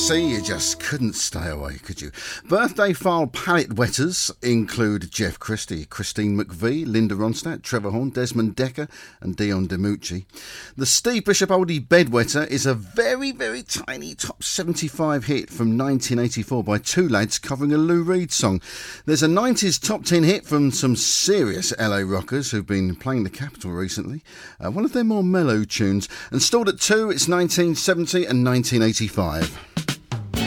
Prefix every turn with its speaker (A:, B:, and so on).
A: See, you just couldn't stay away, could you? Birthday file palette wetters include Jeff Christie, Christine McVie, Linda Ronstadt, Trevor Horn, Desmond Decker and Dion DiMucci. The Steve Bishop oldie bedwetter is a very, very tiny top 75 hit from 1984 by two lads covering a Lou Reed song. There's a 90s top 10 hit from some serious LA rockers who've been playing the Capitol recently. One of their more mellow tunes. And stored at 2, it's 1970 and 1985.